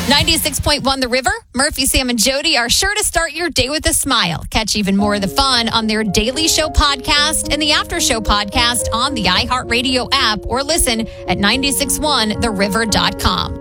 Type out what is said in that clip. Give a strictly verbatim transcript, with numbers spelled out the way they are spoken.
ninety-six point one The River. Murphy, Sam, and Jody are sure to start your day with a smile. Catch even more of the fun on their Daily Show podcast and the After Show podcast on the iHeartRadio app, or listen at nine six one the river dot com.